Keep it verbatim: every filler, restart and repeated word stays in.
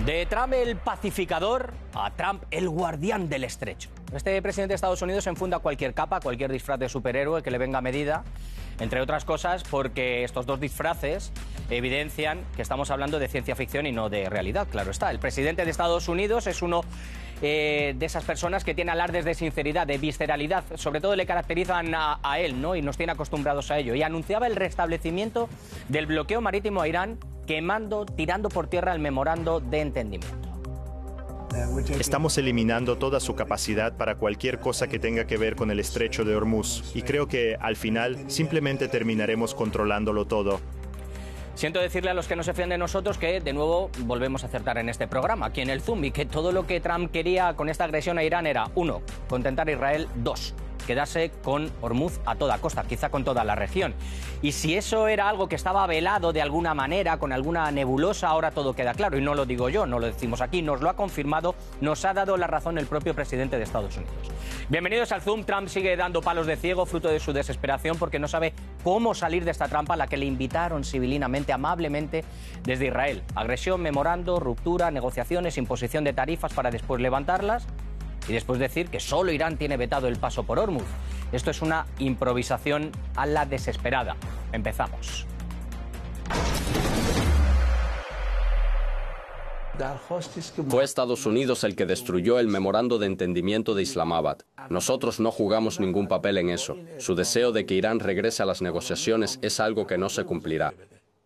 De Trump el pacificador a Trump el guardián del estrecho. Este presidente de Estados Unidos enfunda cualquier capa, cualquier disfraz de superhéroe que le venga a medida, entre otras cosas porque estos dos disfraces evidencian que estamos hablando de ciencia ficción y no de realidad, claro está. El presidente de Estados Unidos es uno eh, de esas personas que tiene alardes de sinceridad, de visceralidad, sobre todo le caracterizan a, a él, ¿no? Y nos tiene acostumbrados a ello. Y anunciaba el restablecimiento del bloqueo marítimo a Irán, quemando, tirando por tierra el memorando de entendimiento. Estamos eliminando toda su capacidad para cualquier cosa que tenga que ver con el estrecho de Hormuz y creo que al final simplemente terminaremos controlándolo todo. Siento decirle a los que no se fían de nosotros que de nuevo volvemos a acertar en este programa, aquí en el Zoom, y que todo lo que Trump quería con esta agresión a Irán era, uno, contentar a Israel, dos, quedarse con Hormuz a toda costa, quizá con toda la región. Y si eso era algo que estaba velado de alguna manera, con alguna nebulosa, ahora todo queda claro. Y no lo digo yo, no lo decimos aquí, nos lo ha confirmado, nos ha dado la razón el propio presidente de Estados Unidos. Bienvenidos al Zoom. Trump sigue dando palos de ciego, fruto de su desesperación, porque no sabe cómo salir de esta trampa a la que le invitaron civilinamente, amablemente, desde Israel. Agresión, memorando, ruptura, negociaciones, imposición de tarifas para después levantarlas. Y después decir que solo Irán tiene vetado el paso por Hormuz. Esto es una improvisación a la desesperada. Empezamos. Fue Estados Unidos el que destruyó el memorando de entendimiento de Islamabad. Nosotros no jugamos ningún papel en eso. Su deseo de que Irán regrese a las negociaciones es algo que no se cumplirá.